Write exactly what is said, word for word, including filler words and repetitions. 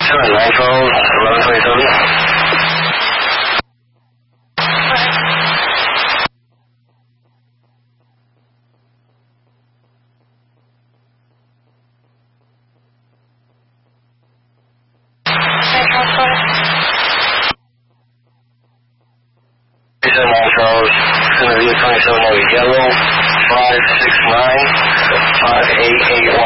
seven nine twelve, eleven twenty-seven. seven nine twelve, Center View twenty-seven, yellow, five six nine, five eight eight